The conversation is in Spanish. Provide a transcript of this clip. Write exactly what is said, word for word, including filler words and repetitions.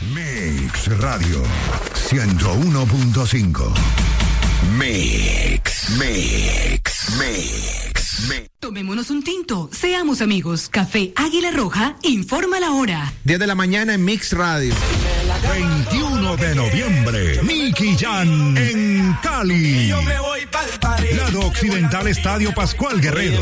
Mix Radio ciento uno punto cinco. Mix, Mix, Mix, Mix. Tomémonos un tinto, seamos amigos. Café Águila Roja informa la hora. diez de la mañana en Mix Radio. veintiuno de noviembre, Nicky Jam en Cali. Lado Occidental Estadio Pascual Guerrero.